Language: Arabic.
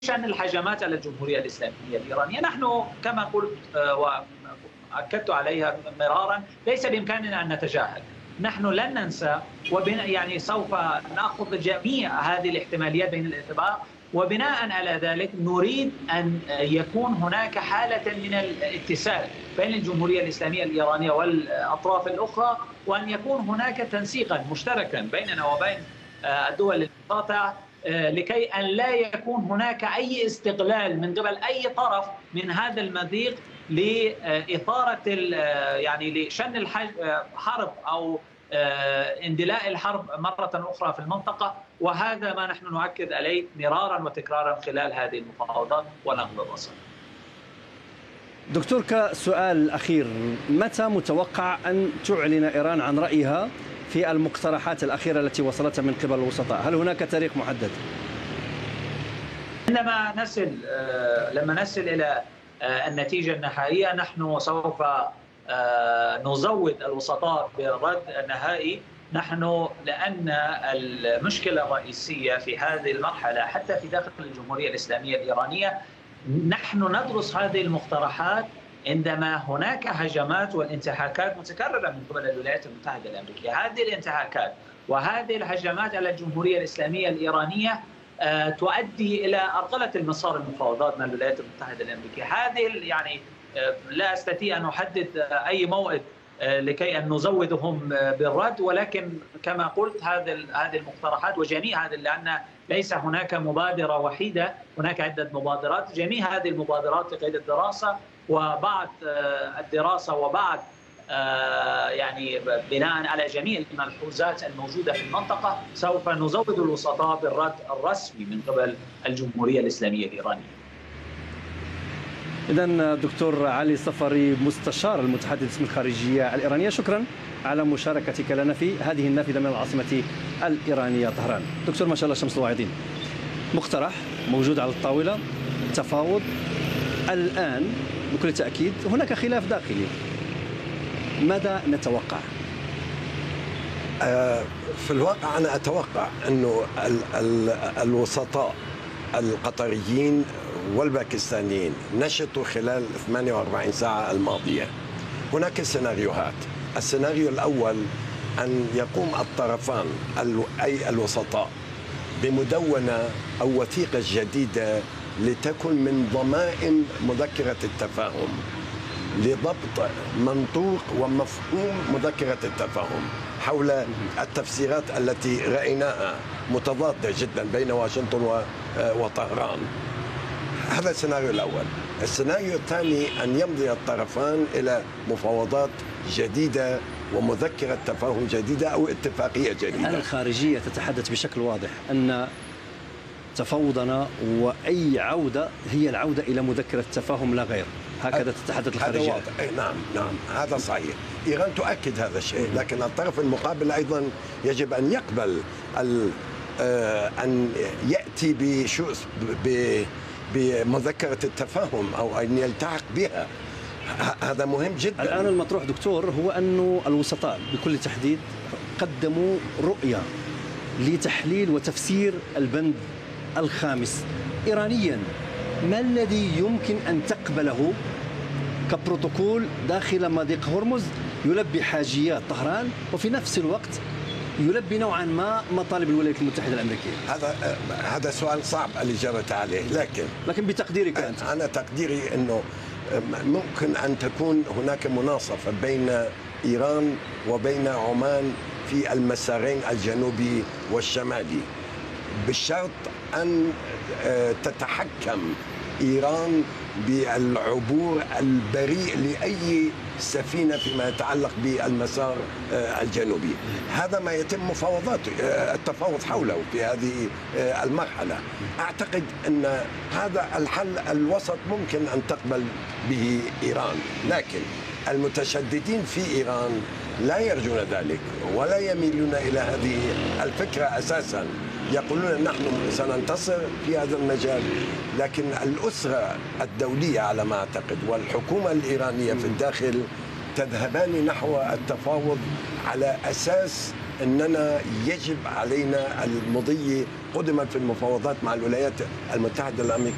شأن الهجمات على الجمهورية الإسلامية الإيرانية، نحن كما قلت وأكدت عليها مرارا ليس بإمكاننا أن نتجاهل. نحن لن ننسى يعني سوف نأخذ جميع هذه الاحتماليات بعين الاعتبار، وبناء على ذلك نريد أن يكون هناك حالة من الاتساع بين الجمهورية الإسلامية الإيرانية والأطراف الأخرى، وأن يكون هناك تنسيقا مشتركا بيننا وبين الدول المقاطعة، لكي أن لا يكون هناك أي استغلال من قبل أي طرف من هذا المضيق لإثارة يعني لشن الحرب أو اندلاع الحرب مرة أخرى في المنطقة. وهذا ما نحن نؤكد عليه مرارا وتكرارا خلال هذه المفاوضات ونقد الرصد. دكتور، كسؤال أخير، متى متوقع أن تعلن إيران عن رأيها في المقترحات الأخيرة التي وصلتها من قبل الوسطاء؟ هل هناك تاريخ محدد؟ لما نصل إلى النتيجة النهائية نحن سوف نزود الوسطاء بالرد النهائي. نحن لأن المشكلة الرئيسية في هذه المرحلة حتى في داخل الجمهورية الإسلامية الإيرانية، نحن ندرس هذه المقترحات عندما هناك هجمات والانتهاكات متكررة من قبل الولايات المتحدة الأمريكية. هذه الانتهاكات وهذه الهجمات على الجمهورية الإسلامية الإيرانية تؤدي إلى أرقلة المسار المفاوضات مع الولايات المتحدة الأمريكية. هذه يعني لا أستطيع أن أحدد أي موعد لكي أن نزودهم بالرد، ولكن كما قلت هذه المقترحات وجميع هذه، لأن ليس هناك مبادرة وحيدة، هناك عدة مبادرات، جميع هذه المبادرات لقيد الدراسة، وبعد الدراسة وبعد يعني بناء على جميع الملحوظات الموجودة في المنطقة سوف نزود الوسطاء بالرد الرسمي من قبل الجمهورية الإسلامية الإيرانية. إذن دكتور علي صفري، مستشار المتحدث باسم الخارجية الإيرانية، شكرا على مشاركتك لنا في هذه النافذة من العاصمة الإيرانية طهران. دكتور ما شاء الله شمس الواعدين، مقترح موجود على الطاولة، تفاوض الآن بكل تأكيد هناك خلاف داخلي، ماذا نتوقع؟ في الواقع أنا أتوقع أنه الوسطاء القطريين والباكستانيين نشطوا خلال 48 ساعة الماضية. هناك سيناريوهات. السيناريو الأول أن يقوم الطرفان أي الوسطاء بمدونة أو وثيقة جديدة لتكن من ضمائن مذكرة التفاهم لضبط منطوق ومفهوم مذكرة التفاهم حول التفسيرات التي رأيناها متضادة جدا بين واشنطن وطهران. هذا السيناريو الأول. السيناريو الثاني أن يمضي الطرفان إلى مفاوضات جديدة ومذكرة تفاهم جديدة أو اتفاقية جديدة. الخارجية تتحدث بشكل واضح أن تفاوضنا وأي عودة هي العودة إلى مذكرة تفاهم لا غير، هكذا تتحدث الخارجية. نعم هذا صحيح. إيران تؤكد هذا الشيء، لكن الطرف المقابل أيضا يجب أن يقبل أن يأتي بمذكرة التفاهم أو أن يلتحق بها. هذا مهم جدا. الآن المطروح دكتور هو أن الوسطاء بكل تحديد قدموا رؤية لتحليل وتفسير البند الخامس إيرانيا. ما الذي يمكن أن تقبله كبروتوكول داخل مضيق هرمز يلبي حاجيات طهران وفي نفس الوقت يلبي نوعا ما مطالب الولايات المتحدة الأمريكية؟ هذا سؤال صعب الإجابة عليه، لكن بتقديرك أنت؟ أنا تقديري أنه ممكن أن تكون هناك مناصفة بين إيران وبين عمان في المسارين الجنوبي والشمالي، بالشرط أن تتحكم إيران بالعبور البريء لأي سفينة فيما يتعلق بالمسار الجنوبي. هذا ما يتم التفاوض حوله في هذه المرحلة. أعتقد أن هذا الحل الوسط ممكن أن تقبل به إيران، لكن المتشددين في إيران لا يرجون ذلك ولا يميلون إلى هذه الفكرة أساسا. يقولون نحن سننتصر في هذا المجال، لكن الأسرة الدولية على ما أعتقد والحكومة الإيرانية في الداخل تذهبان نحو التفاوض على أساس أننا يجب علينا المضي قدما في المفاوضات مع الولايات المتحدة الأمريكية